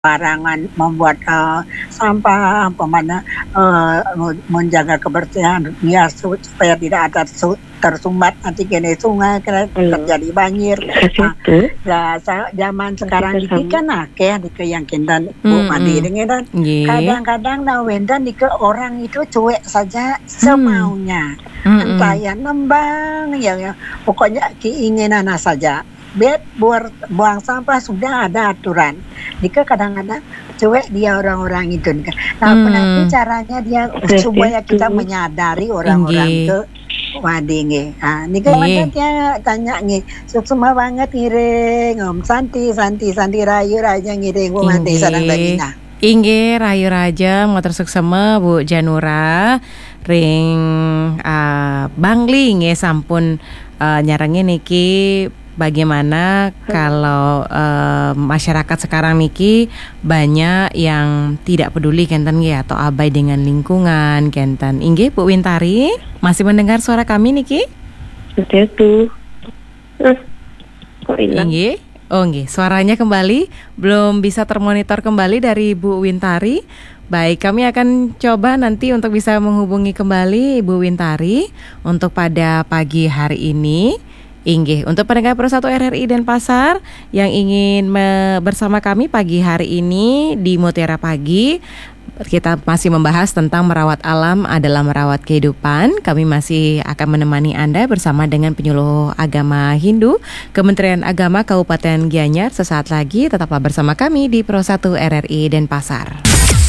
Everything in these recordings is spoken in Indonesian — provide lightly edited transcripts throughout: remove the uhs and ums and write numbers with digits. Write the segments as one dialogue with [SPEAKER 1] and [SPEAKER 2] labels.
[SPEAKER 1] sembarangan membuat sampah, menjaga kebersihan ya supaya tidak ada tersumbat nanti kene sungai terjadi banjir. Zaman sekarang ini kan akeh yang kintan bu mandi dengan kadang-kadang nawendan orang itu cuek saja semaunya. Entah yang nembang yang pokoknya keinginan saja. Buang sampah sudah ada aturan. Jika kadang-kadang cuek dia orang-orang itu. Nah, nanti caranya dia supaya kita menyadari orang-orang itu wadinge. Nika macam dia tanya ngi, semua banget ngiring, santi rayu raja ngiring mati sarang bagina.
[SPEAKER 2] Inge rayu raja motor suksema Bu Janura ring bangling ya sampun nyarangin niki. Bagaimana kalau masyarakat sekarang niki banyak yang tidak peduli kenten ya atau abai dengan lingkungan kenten. Inge Bu Wintari masih mendengar suara kami niki?
[SPEAKER 3] Betul. Kok hilang?
[SPEAKER 2] Inge? Oh nggih, suaranya kembali belum bisa termonitor kembali dari Bu Wintari. Baik, kami akan coba nanti untuk bisa menghubungi kembali Bu Wintari untuk pada pagi hari ini. Inggih, untuk pendengar Pro1 RRI Denpasar yang ingin bersama kami pagi hari ini di Mutiara Pagi, kita masih membahas tentang merawat alam adalah merawat kehidupan. Kami masih akan menemani Anda bersama dengan penyuluh agama Hindu Kementerian Agama Kabupaten Gianyar. Sesaat lagi tetaplah bersama kami di Pro1 RRI Denpasar.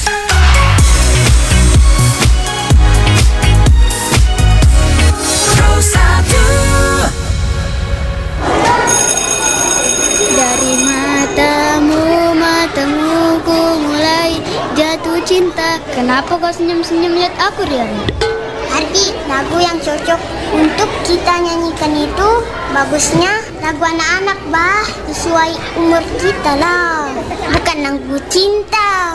[SPEAKER 4] Matamu ku mulai jatuh cinta. Kenapa kau senyum-senyum lihat aku, Rian?
[SPEAKER 5] Ardi, lagu yang cocok untuk kita nyanyikan itu bagusnya lagu anak-anak, bah. Sesuai umur kita lah. Bukan lagu cinta.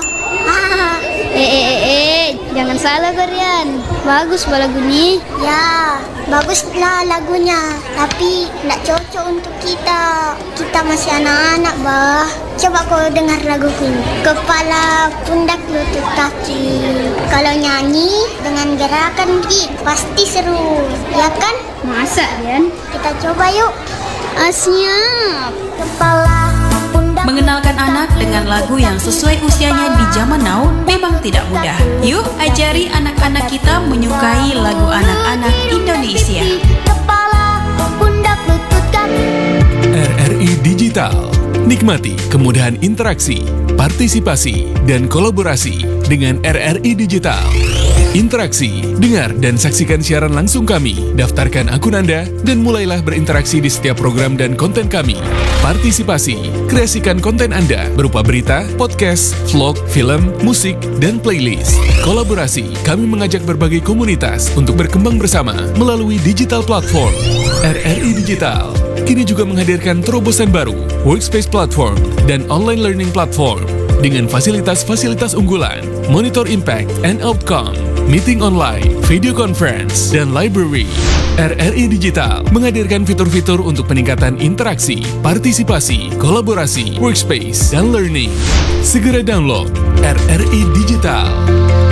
[SPEAKER 4] Jangan salah, Rian. Bagus lagu ini.
[SPEAKER 5] Ya, baguslah lagunya. Tapi tidak cocok untuk kita. Kita masih anak-anak, bah. Coba kau dengar lagu ini. Kepala, pundak, lutut, kaki. Kalau nyanyi dengan gerakan pasti seru, ya kan?
[SPEAKER 4] Masa, Rian?
[SPEAKER 5] Kita coba yuk.
[SPEAKER 4] Siap.
[SPEAKER 5] Kepala, pundak.
[SPEAKER 6] Mengenalkan anak dengan lagu yang sesuai usianya di zaman now memang tidak mudah. Yuk ajari anak-anak kita menyukai lagu anak-anak Indonesia.
[SPEAKER 5] Kepala, pundak, lutut, kaki.
[SPEAKER 7] RRI Digital. Nikmati kemudahan interaksi, partisipasi, dan kolaborasi dengan RRI Digital. Interaksi, dengar dan saksikan siaran langsung kami, daftarkan akun Anda, dan mulailah berinteraksi di setiap program dan konten kami. Partisipasi, kreasikan konten Anda berupa berita, podcast, vlog, film, musik, dan playlist. Kolaborasi, kami mengajak berbagai komunitas untuk berkembang bersama melalui digital platform. RRI Digital kini juga menghadirkan terobosan baru, workspace platform, dan online learning platform dengan fasilitas-fasilitas unggulan, monitor impact and outcome, meeting online, video conference, dan library. RRI Digital menghadirkan fitur-fitur untuk peningkatan interaksi, partisipasi, kolaborasi, workspace, dan learning. Segera download RRI Digital.